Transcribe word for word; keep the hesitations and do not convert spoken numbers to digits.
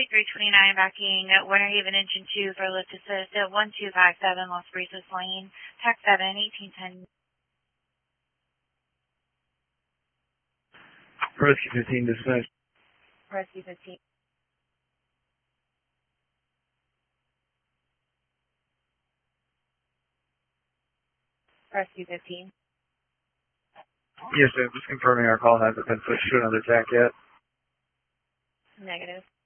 three twenty-nine backing Winter Haven Engine two for lift assist at one two five seven Los Brizos Lane, Tax seven, eighteen ten. Rescue fifteen dispatch. Rescue fifteen. Rescue fifteen. Yes, sir. Just confirming our call hasn't been switched to another tack yet. Negative.